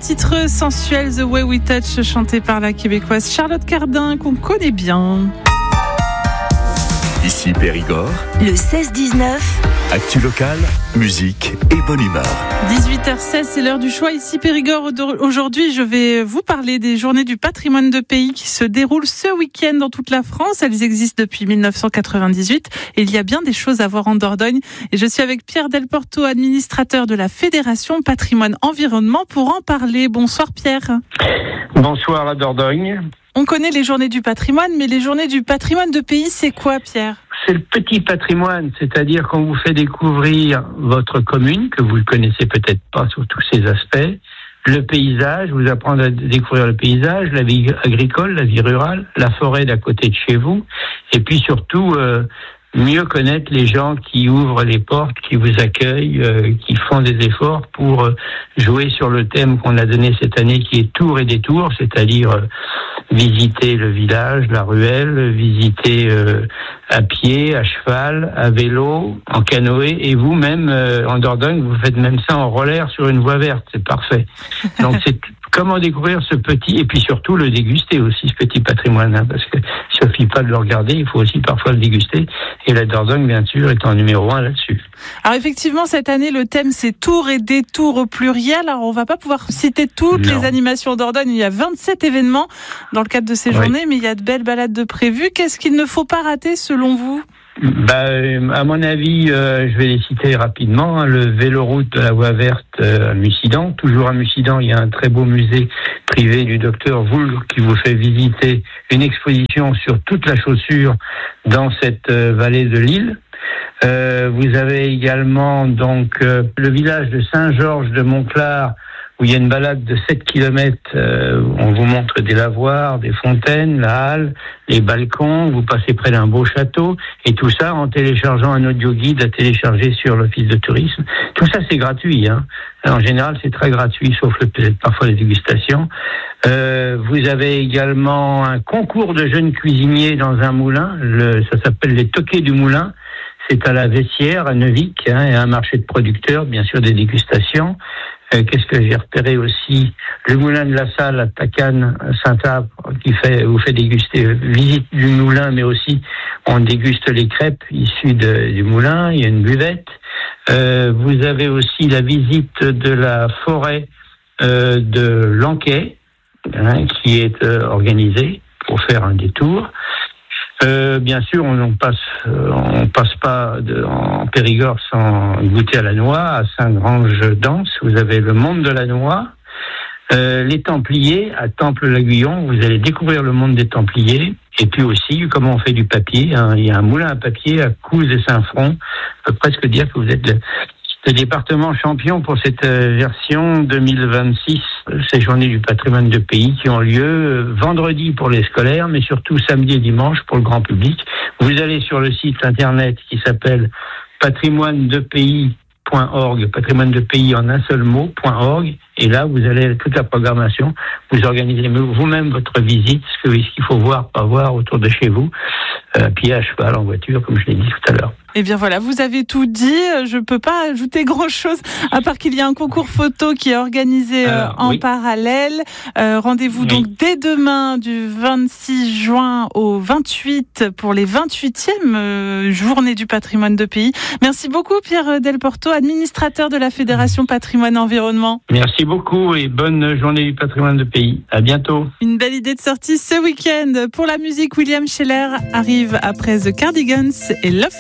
titre sensuel The Way We Touch, chanté par la québécoise Charlotte Cardin, qu'on connaît bien. Ici Périgord, le 16-19, actu locale, musique et bonne humeur. 18h16, c'est l'heure du choix. Ici Périgord, aujourd'hui, je vais vous parler des journées du patrimoine de pays qui se déroulent ce week-end dans toute la France. Elles existent depuis 1998 et il y a bien des choses à voir en Dordogne. Et je suis avec Pierre Delporto, administrateur de la Fédération Patrimoine Environnement, pour en parler. Bonsoir Pierre. Bonsoir la Dordogne. On connaît les journées du patrimoine, mais les journées du patrimoine de pays, c'est quoi, Pierre ? C'est le petit patrimoine, c'est-à-dire qu'on vous fait découvrir votre commune, que vous ne connaissez peut-être pas sur tous ses aspects, le paysage, vous apprendre à découvrir le paysage, la vie agricole, la vie rurale, la forêt d'à côté de chez vous, et puis surtout mieux connaître les gens qui ouvrent les portes, qui vous accueillent, qui font des efforts pour jouer sur le thème qu'on a donné cette année, qui est tour et détour, c'est-à-dire visiter le village, la ruelle, visiter à pied, à cheval, à vélo, en canoë, et vous-même, en Dordogne, vous faites même ça en roller sur une voie verte, c'est parfait. Donc c'est comment découvrir ce petit, et puis surtout le déguster aussi, ce petit patrimoine, hein, parce que il suffit pas de le regarder, il faut aussi parfois le déguster, et la Dordogne, bien sûr, est en numéro 1 là-dessus. Alors effectivement, cette année, le thème c'est tour et détour au pluriel. Alors on va pas pouvoir citer toutes les animations en Dordogne, il y a 27 événements dans le cadre de ces journées, mais il y a de belles balades de prévues. Qu'est-ce qu'il ne faut pas rater selon vous ? À mon avis, je vais les citer rapidement. Le véloroute de la voie verte à Mussidan. Toujours à Mussidan, il y a un très beau musée privé du docteur Voulg qui vous fait visiter une exposition sur toute la chaussure dans cette vallée de l'île. Vous avez également donc le village de Saint-Georges de Montclar, où il y a une balade de 7 km, on vous montre des lavoirs, des fontaines, la halle, les balcons, vous passez près d'un beau château, et tout ça en téléchargeant un audio guide à télécharger sur l'office de tourisme. Tout ça c'est gratuit, hein. En général c'est très gratuit, sauf peut-être parfois les dégustations. Vous avez également un concours de jeunes cuisiniers dans un moulin, ça s'appelle les Toquets du Moulin. C'est à la Vessière, à Neuvic, hein, et un marché de producteurs, bien sûr des dégustations. Qu'est-ce que j'ai repéré aussi ? Le moulin de la Salle à Tacannes, Saint-Abre, qui vous fait déguster, visite du moulin, mais aussi on déguste les crêpes issues du moulin. Il y a une buvette. Vous avez aussi la visite de la forêt de Lanquet, hein, qui est organisée pour faire un détour. Bien sûr, on passe pas en Périgord sans goûter à la noix. À Saint-Grange-d'Ans, vous avez le monde de la noix. Les Templiers, à Temple-l'Aiguillon, vous allez découvrir le monde des Templiers. Et puis aussi, comment on fait du papier, hein. Il y a un moulin à papier à Couze et Saint-Front. On peut presque dire que vous êtes le département champion pour cette version 2026, ces journées du patrimoine de pays qui ont lieu vendredi pour les scolaires, mais surtout samedi et dimanche pour le grand public. Vous allez sur le site internet qui s'appelle patrimoine-de-pays.org, patrimoine de pays en un seul mot.org, et là vous allez toute la programmation, vous organisez vous-même votre visite, ce qu'il faut voir, pas voir autour de chez vous, à pied, à cheval, en voiture, comme je l'ai dit tout à l'heure. Eh bien voilà, vous avez tout dit. Je peux pas ajouter grand-chose, à part qu'il y a un concours photo qui est organisé en parallèle. Rendez-vous donc dès demain, du 26 juin au 28, pour les 28e journées du patrimoine de pays. Merci beaucoup Pierre Delporto, administrateur de la Fédération Patrimoine Environnement. Merci beaucoup et bonne journée du patrimoine de pays. À bientôt. Une belle idée de sortie ce week-end. Pour la musique, William Scheller arrive après The Cardigans et Love